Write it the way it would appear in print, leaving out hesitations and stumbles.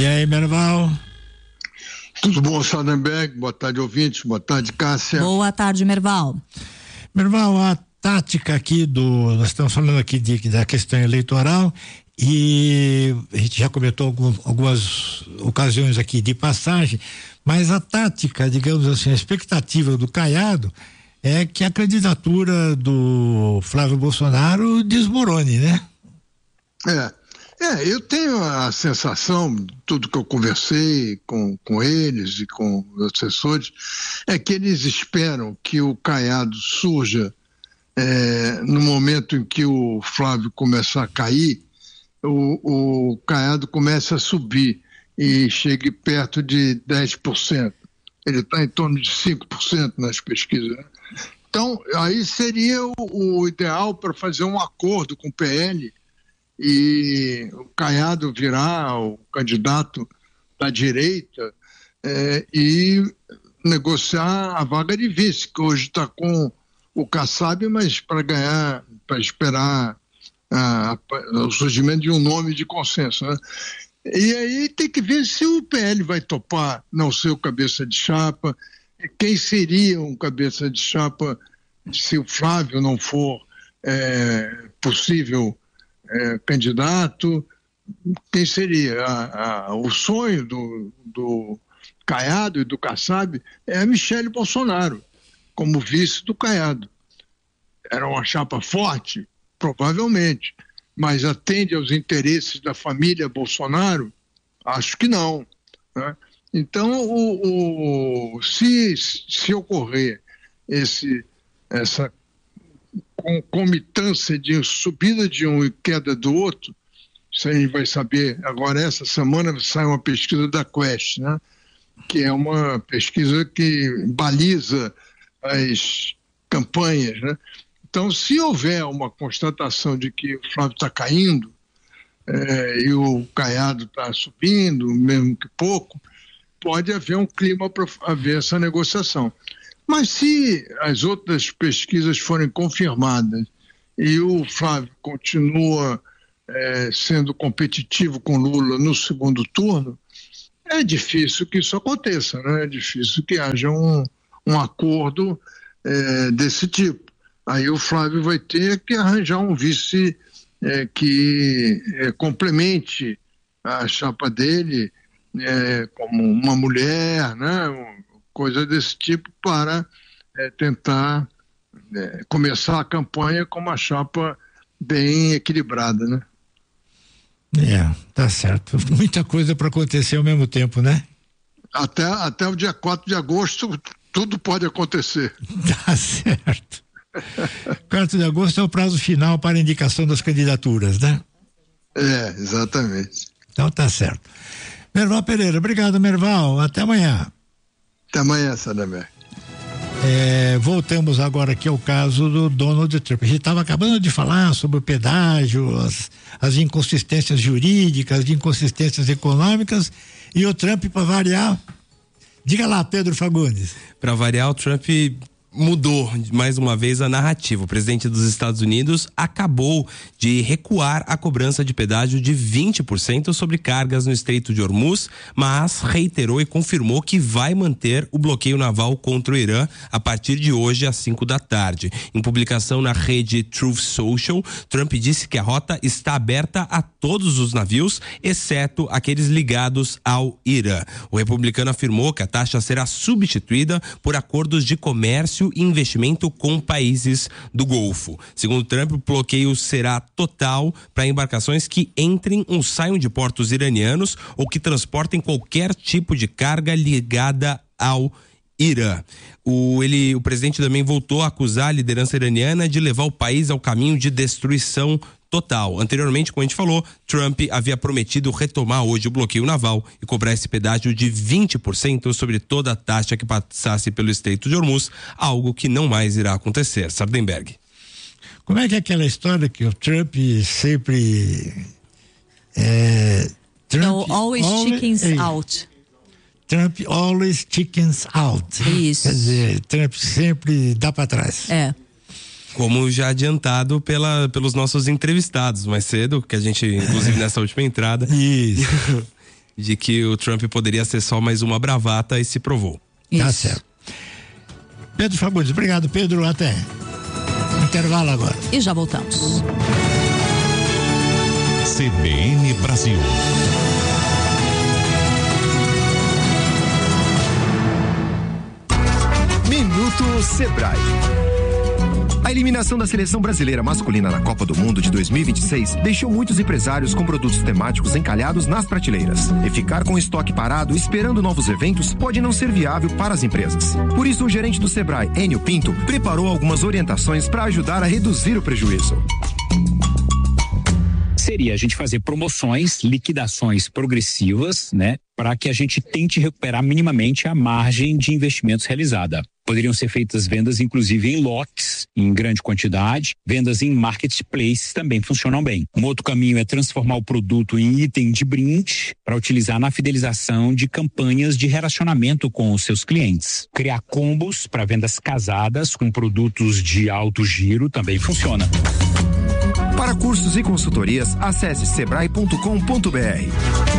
E aí, Merval? Tudo bom, Sardenberg? Boa tarde, ouvintes. Boa tarde, Cássia. Boa tarde, Merval. Merval, a tática aqui nós estamos falando aqui da questão eleitoral e a gente já comentou algumas ocasiões aqui de passagem, mas a tática, digamos assim, a expectativa do Caiado é que a candidatura do Flávio Bolsonaro desmorone, né? Eu tenho a sensação, tudo que eu conversei com eles e com os assessores, é que eles esperam que o Caiado surja no momento em que o Flávio começar a cair, o Caiado começa a subir e chegue perto de 10%. Ele está em torno de 5% nas pesquisas, né? Então, aí seria o ideal para fazer um acordo com o PL e o Caiado virar o candidato da direita e negociar a vaga de vice, que hoje está com o Kassab, mas para esperar o surgimento de um nome de consenso, né? E aí tem que ver se o PL vai topar não ser o cabeça de chapa, quem seria um cabeça de chapa se o Flávio não for possível candidato, quem seria? O sonho do Caiado e do Kassab é a Michele Bolsonaro, como vice do Caiado. Era uma chapa forte? Provavelmente. Mas atende aos interesses da família Bolsonaro? Acho que não, né? Então, se ocorrer essa concomitância de subida de um e queda do outro, isso a gente vai saber agora. Essa semana sai uma pesquisa da Quest, né? Que é uma pesquisa que baliza as campanhas, né? Então, se houver uma constatação de que o Flávio está caindo e o Caiado está subindo, mesmo que pouco, pode haver um clima para haver essa negociação. Mas se as outras pesquisas forem confirmadas e o Flávio continua sendo competitivo com Lula no segundo turno, é difícil que isso aconteça, né? É difícil que haja um acordo desse tipo. Aí o Flávio vai ter que arranjar um vice que complemente a chapa dele, como uma mulher, né? Coisa desse tipo, para tentar começar a campanha com uma chapa bem equilibrada, né? Tá certo. Muita coisa para acontecer ao mesmo tempo, né? Até o dia 4 de agosto tudo pode acontecer. Tá certo. 4 de agosto é o prazo final para a indicação das candidaturas, né? Exatamente. Então tá certo. Merval Pereira, obrigado, Merval. Até amanhã. Até amanhã, Sardenberg. Voltamos agora aqui ao caso do Donald Trump. A gente estava acabando de falar sobre o pedágio, as inconsistências jurídicas, de inconsistências econômicas, e o Trump, para variar. Diga lá, Pedro Fagundes. Para variar, o Trump mudou mais uma vez a narrativa. O presidente dos Estados Unidos acabou de recuar a cobrança de pedágio de 20% sobre cargas no Estreito de Hormuz, mas reiterou e confirmou que vai manter o bloqueio naval contra o Irã a partir de hoje às 5 da tarde. Em publicação na rede Truth Social, Trump disse que a rota está aberta a todos os navios, exceto aqueles ligados ao Irã. O republicano afirmou que a taxa será substituída por acordos de comércio e investimento com países do Golfo. Segundo Trump, o bloqueio será total para embarcações que entrem ou saiam de portos iranianos ou que transportem qualquer tipo de carga ligada ao Irã. O presidente também voltou a acusar a liderança iraniana de levar o país ao caminho de destruição total. Anteriormente, como a gente falou, Trump havia prometido retomar hoje o bloqueio naval e cobrar esse pedágio de 20% sobre toda a taxa que passasse pelo Estreito de Hormuz, algo que não mais irá acontecer. Sardenberg. Como é que é aquela história que o Trump sempre always chickens out. Trump always chickens out. Isso. Quer dizer, Trump sempre dá para trás. Como já adiantado pelos nossos entrevistados mais cedo, que a gente, inclusive nessa última entrada, Isso. de que o Trump poderia ser só mais uma bravata e se provou. Isso. Tá certo. Pedro Fagundes, obrigado, Pedro, até. Intervalo agora. E já voltamos. CBN Brasil. Minuto Sebrae. A eliminação da seleção brasileira masculina na Copa do Mundo de 2026 deixou muitos empresários com produtos temáticos encalhados nas prateleiras. E ficar com o estoque parado esperando novos eventos pode não ser viável para as empresas. Por isso, o gerente do Sebrae, Enio Pinto, preparou algumas orientações para ajudar a reduzir o prejuízo. Seria a gente fazer promoções, liquidações progressivas, né? Para que a gente tente recuperar minimamente a margem de investimentos realizada. Poderiam ser feitas vendas, inclusive, em lotes, em grande quantidade. Vendas em marketplaces também funcionam bem. Um outro caminho é transformar o produto em item de brinde para utilizar na fidelização de campanhas de relacionamento com os seus clientes. Criar combos para vendas casadas com produtos de alto giro também funciona. Para cursos e consultorias, acesse sebrae.com.br.